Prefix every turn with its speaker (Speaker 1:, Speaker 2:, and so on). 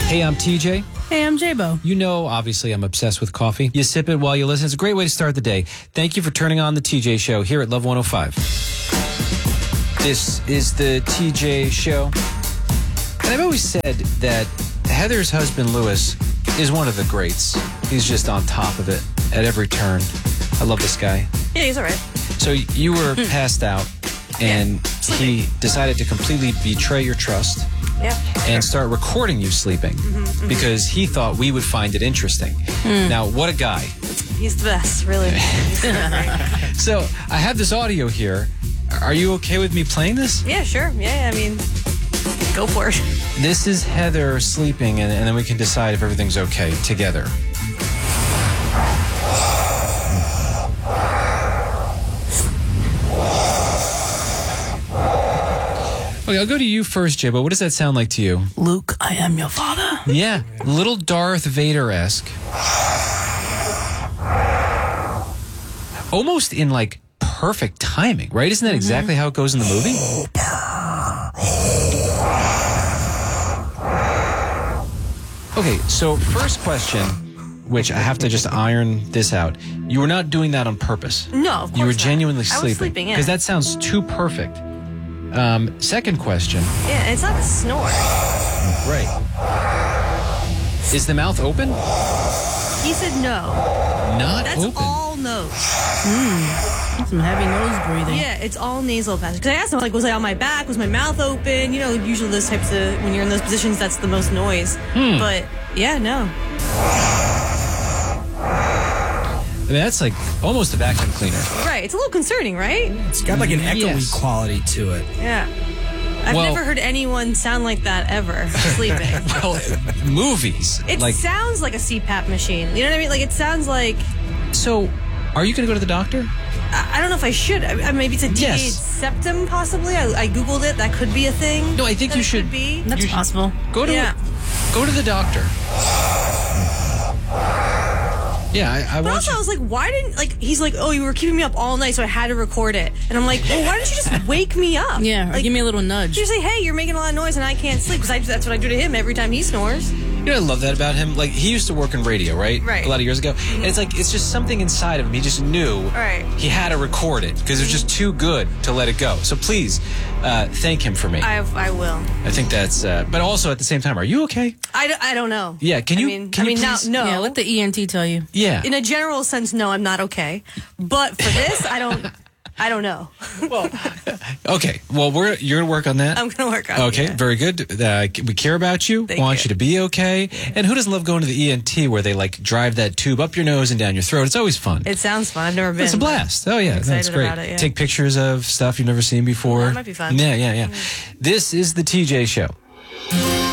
Speaker 1: Hey, I'm TJ.
Speaker 2: Hey, I'm J-Bo.
Speaker 1: You know, obviously, I'm obsessed with coffee. You sip it while you listen. It's a great way to start the day. Thank you for turning on the TJ Show here at Love 105. This is the TJ Show. And I've always said that Heather's husband, Lewis, is one of the greats. He's just on top of it at every turn. I love this guy.
Speaker 3: Yeah, he's all right.
Speaker 1: So you were passed out, and he decided to completely betray your trust.
Speaker 3: Yeah.
Speaker 1: And start recording you sleeping because he thought we would find it interesting. Now, what a guy.
Speaker 3: He's the best, really. He's so great.
Speaker 1: So, I have this audio here. Are you okay with me playing this?
Speaker 3: Yeah, sure. Yeah, I mean, go for it.
Speaker 1: This is Heather sleeping, and then we can decide if everything's okay together. Okay, I'll go to you first, J-Bo. What does that sound like to you?
Speaker 2: Luke, I am your father.
Speaker 1: Yeah, little Darth Vader-esque. Almost in, like, perfect timing, right? Isn't that exactly how it goes in the movie? Okay, so first question, which I have to just iron this out. You were not doing that on purpose.
Speaker 3: No, of course
Speaker 1: You were
Speaker 3: not.
Speaker 1: genuinely
Speaker 3: I was sleeping, yeah.
Speaker 1: Because that sounds too perfect. Second question.
Speaker 3: Yeah, it's not a snore.
Speaker 1: Right. Is the mouth open?
Speaker 3: He said no.
Speaker 1: Not
Speaker 3: That's
Speaker 1: open.
Speaker 3: all nose.
Speaker 2: Some heavy nose breathing.
Speaker 3: Yeah, it's all nasal passage. Because I asked him, like, was I on my back? Was my mouth open? You know, usually those types of, when you're in those positions, that's the most noise. But, yeah, no.
Speaker 1: I mean, that's like almost a vacuum cleaner.
Speaker 3: Right, it's a little concerning, right?
Speaker 4: It's got like an echoey
Speaker 1: Yes.
Speaker 4: quality to it.
Speaker 3: Yeah. I've
Speaker 1: Well-
Speaker 3: never heard anyone sound like that ever, sleeping.
Speaker 1: Well, movies.
Speaker 3: It
Speaker 1: like,
Speaker 3: sounds like a CPAP machine. You know what I mean? Like, it sounds like...
Speaker 1: so, are you going to go to the doctor?
Speaker 3: I don't know if I should. Maybe it's a deviated
Speaker 1: Yes.
Speaker 3: septum, possibly. I Googled it. That could be a thing.
Speaker 1: No, I think
Speaker 3: that
Speaker 1: you
Speaker 3: it
Speaker 1: should.
Speaker 3: Could be.
Speaker 2: That's
Speaker 1: You should-
Speaker 2: possible.
Speaker 1: Go to
Speaker 3: Yeah.
Speaker 1: go to the doctor. Yeah, I
Speaker 3: But
Speaker 1: want
Speaker 3: also,
Speaker 1: you.
Speaker 3: I was like, why didn't, like, he's like, oh, you were keeping me up all night, so I had to record it. And I'm like, well, why didn't you just wake me up?
Speaker 2: Yeah, or
Speaker 3: Like,
Speaker 2: give me a little nudge.
Speaker 3: you say, hey, you're making a lot of noise and I can't sleep, because that's what I do to him every time he snores.
Speaker 1: You know, I love that about him. Like, he used to work in radio, right?
Speaker 3: Right.
Speaker 1: A lot of years ago. And it's like, it's just something inside of him. He just knew
Speaker 3: Right.
Speaker 1: he had to record it because it was just too good to let it go. So please, thank him for me.
Speaker 3: I will.
Speaker 1: I think that's, but also at the same time, are you okay?
Speaker 3: I don't know.
Speaker 1: Yeah, can you
Speaker 3: now,
Speaker 1: please-
Speaker 3: no.
Speaker 2: Yeah, let the ENT tell you.
Speaker 1: Yeah.
Speaker 3: In a general sense, no, I'm not okay. But for this, I don't know.
Speaker 1: Okay. Well, you're going to work on that.
Speaker 3: I'm going to work on it.
Speaker 1: Okay,
Speaker 3: yeah.
Speaker 1: very good. We care about you.
Speaker 3: Thank
Speaker 1: Want
Speaker 3: you.
Speaker 1: you to be okay. And who doesn't love going to the ENT where they like drive that tube up your nose and down your throat? It's always fun.
Speaker 3: It sounds fun. I've never been.
Speaker 1: It's a blast. Oh yeah,
Speaker 3: I'm excited
Speaker 1: that's great.
Speaker 3: about it, yeah.
Speaker 1: Take pictures of stuff you've never seen before.
Speaker 3: That might be fun.
Speaker 1: Yeah. This is the TJ Show.